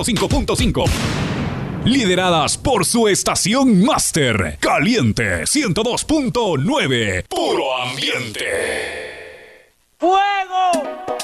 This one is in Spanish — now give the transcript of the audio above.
5.5. Lideradas por su estación máster, Caliente 102.9. Puro ambiente.